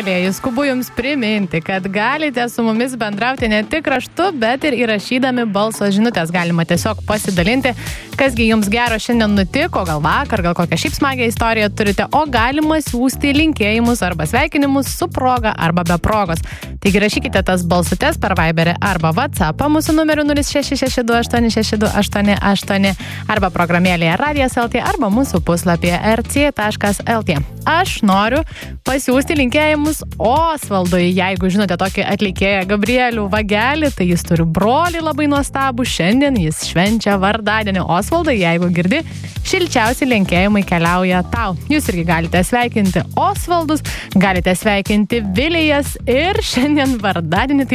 mielieji, skubu jums priminti, kad galite su mumis bendrauti ne tik raštu, bet ir įrašydami balso žinutės. Galima tiesiog pasidalinti, kasgi jums gero šiandien nutiko, gal vakar, gal kokią šiaip smagią istoriją turite, o galima siųsti linkėjimus arba sveikinimus su proga arba be progos. Taigi rašykite tas balsutes per Viberį arba WhatsAppą mūsų numeriu 0662862888 arba programėlėje Radijas LT arba mūsų puslapyje rc.lt. Aš noriu pasiųsti linkėjimus Osvaldui. Jeigu žinote tokį atlikėją Gabrielių Vagelį, tai jis turi brolį labai nuostabų. Šiandien jis švenčia vardadienį. Osvaldai, jeigu girdi, šilčiausi linkėjimai keliauja tau. Jūs irgi galite sveikinti Osvaldus, galite sveikinti Vilijas ir šiandien vardadienį.